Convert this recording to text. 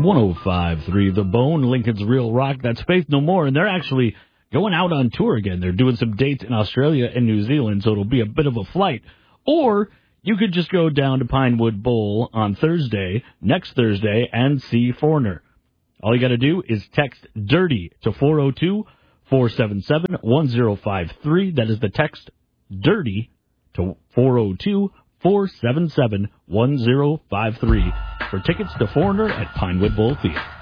105.3 The Bone, Lincoln's Real Rock. That's Faith No More, and they're actually going out on tour again. They're doing some dates in Australia and New Zealand, so it'll be a bit of a flight. Or you could just go down to Pinewood Bowl on next Thursday, and see Foreigner. All you got to do is text DIRTY to 402-477-1053. That is the text DIRTY to 402-477-1053 for tickets to Foreigner at Pinewood Bowl Theater.